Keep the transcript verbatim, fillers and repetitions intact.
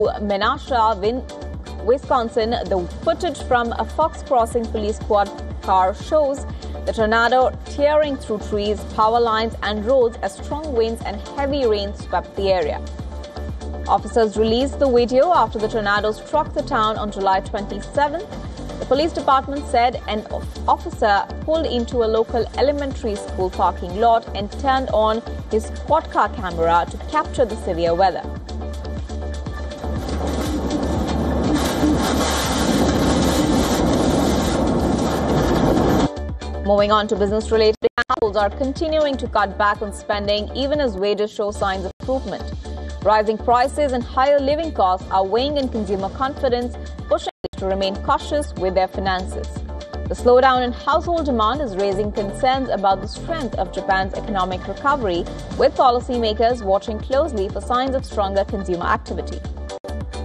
Menasha, Wisconsin. The footage from a Fox Crossing police squad car shows the tornado tearing through trees, power lines and roads as strong winds and heavy rain swept the area. Officers released the video after the tornado struck the town on July twenty-seventh. The police department said an officer pulled into a local elementary school parking lot and turned on his quad car camera to capture the severe weather. Moving on to business-related, households are continuing to cut back on spending even as wages show signs of improvement. Rising prices and higher living costs are weighing on consumer confidence, pushing them to remain cautious with their finances. The slowdown in household demand is raising concerns about the strength of Japan's economic recovery, with policymakers watching closely for signs of stronger consumer activity.